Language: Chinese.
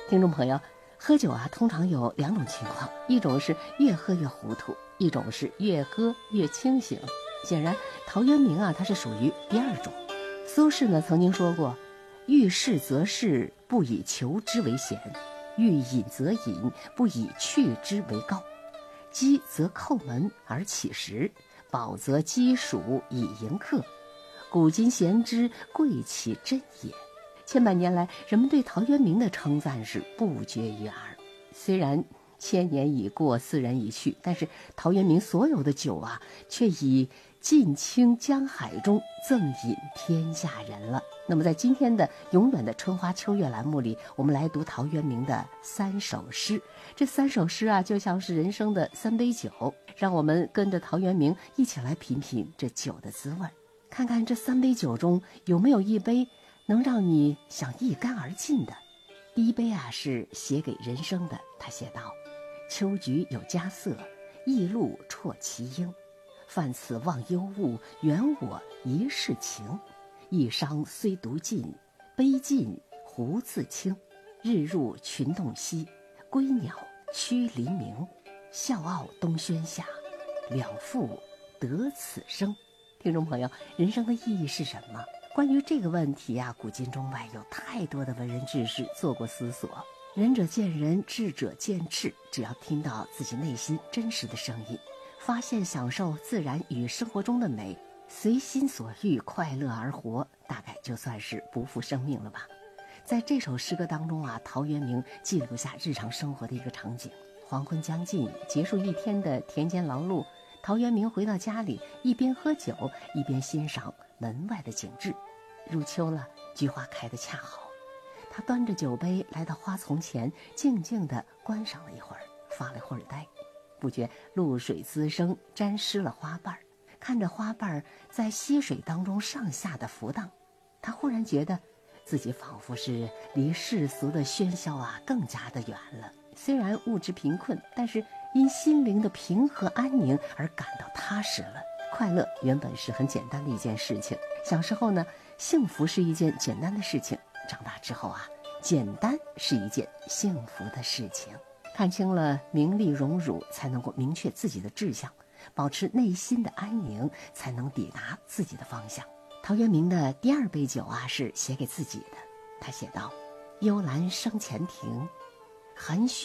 听众朋友，喝酒啊，通常有两种情况，一种是越喝越糊涂，一种是越喝越清醒。显然，陶渊明啊，他是属于第二种。苏轼呢曾经说过：“遇事则事，不以求之为贤；欲饮则饮，不以去之为高。饥则叩门而乞食，饱则饥黍以迎客。古今贤之，贵其真也。”千百年来，人们对陶渊明的称赞是不绝于耳。虽然千年已过，斯人已去，但是陶渊明所有的酒啊，却已尽倾江海中，赠饮天下人了。那么在今天的永远的春花秋月栏目里，我们来读陶渊明的3首诗。这3首诗啊，就像是人生的3杯酒，让我们跟着陶渊明一起来品品这酒的滋味，看看这3杯酒中有没有一杯能让你想一干而尽的。第一杯啊，是写给人生的。他写道：“秋菊有佳色，驿路啜其英。泛此忘忧物，原我一世情。一觞虽独尽，杯尽胡自清。日入群洞悉，归鸟趋黎明。笑傲东轩下，了复得此生。”听众朋友，人生的意义是什么？关于这个问题啊，古今中外有太多的文人志士做过思索。仁者见仁，智者见智，只要听到自己内心真实的声音，发现享受自然与生活中的美，随心所欲，快乐而活，大概就算是不负生命了吧。在这首诗歌当中啊，陶渊明记录下日常生活的一个场景。黄昏将近，结束一天的田间劳碌，陶渊明回到家里，一边喝酒，一边欣赏门外的景致。入秋了，菊花开得恰好。他端着酒杯来到花丛前，静静地观赏了一会儿，发了会儿呆。不觉露水滋生，沾湿了花瓣，看着花瓣在溪水当中上下的浮荡，他忽然觉得自己仿佛是离世俗的喧嚣啊更加的远了。虽然物质贫困，但是因心灵的平和安宁而感到踏实了。快乐原本是很简单的一件事情，小时候呢，幸福是一件简单的事情，长大之后啊，简单是一件幸福的事情。看清了名利荣辱，才能够明确自己的志向，保持内心的安宁，才能抵达自己的方向。陶渊明的第2杯酒啊，是写给自己的。他写道：“幽兰生前庭，含蓄